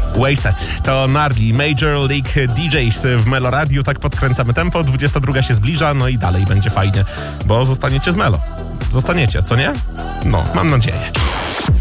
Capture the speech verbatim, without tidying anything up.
Wasted to Nardi, Major League D Js w Melo Radio. Tak podkręcamy tempo, dwudziesta druga się zbliża, no i dalej będzie fajnie, bo zostaniecie z Melo. Zostaniecie, co nie? No, mam nadzieję.